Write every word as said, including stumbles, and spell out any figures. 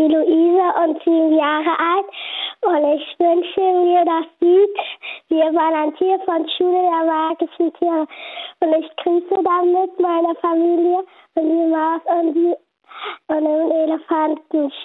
die Luisa und sieben Jahre alt. Und ich wünsche mir das Lied Wir waren ein Tier von Schule der magischen Tiere. Und ich grüße damit meine Familie und die Maus und, die, und den Elefanten.